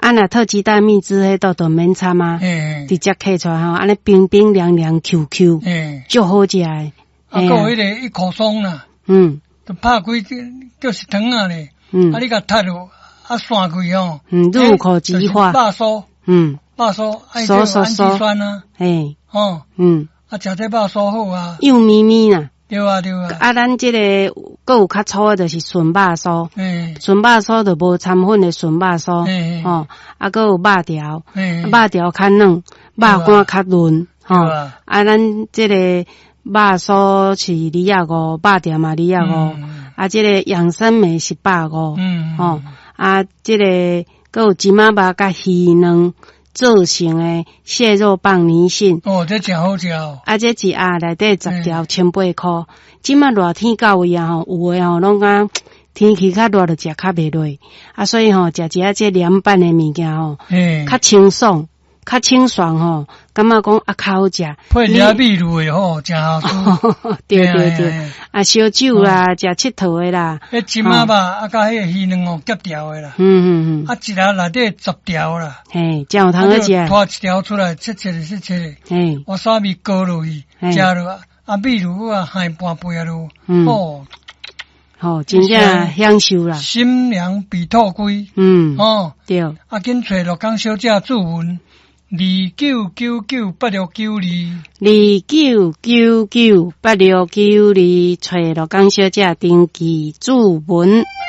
啊，若特鸡蛋蜜汁迄都免掺啊，直接揢出来吼，安尼冰冰凉凉 QQ， 足好食诶。 啊，还有迄个一口松啦，就拍开就是糖啊咧，啊，你甲踢落，啊，散开吼， 入口即化， 肉酥，肉酥，爱这氨基酸啊，啊，食这肉酥好啊， 幼咪咪啦。 对啊对啊， 啊，咱这个搁有较粗的，就是纯肉酥，纯肉酥就无掺粉的纯肉酥，吼，啊，搁有肉条，肉条较软，肉干较嫩，吼，啊，咱这个肉酥是250，肉条嘛250，啊，这个养生美是150，吼，啊，这个搁有芝麻肉甲鱼卵做成诶蟹肉棒泥性， 这真好食哦！ 啊，这一盒内底10条18块。即马热天到位啊吼，有诶吼拢讲天气较热，就食较袂落啊，所以吼食一下这凉拌诶物件吼，较清爽，较清爽吼，感觉讲较好食。 配点秘鲁诶吼，真好吃。 对对对，啊，烧酒啦，食佚佗诶啦， 迄芝麻肉啊，甲迄个鱼卵哦，夹条诶啦。啊，一盒内底10条啦。 嘿，真有通好食。 拖一条出来，切切的。嘿，我沙米搁落去，食落啊，秘鲁啊，海半杯落。 好，真正享受啦。 心凉比兔龟。对。啊，紧找乐港小姐注文29998692，29998692，找乐港小姐登记注文。